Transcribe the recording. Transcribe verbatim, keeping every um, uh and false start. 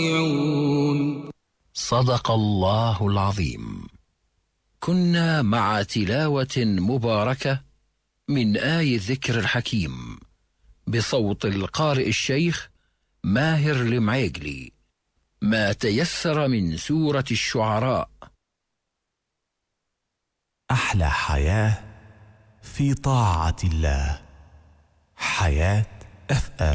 صدق الله العظيم. كنا مع تلاوة مباركة من آي الذكر الحكيم بصوت القارئ الشيخ ماهر المعيقلي، ما تيسر من سورة الشعراء. أحلى حياة في طاعة الله، حياة أف أم.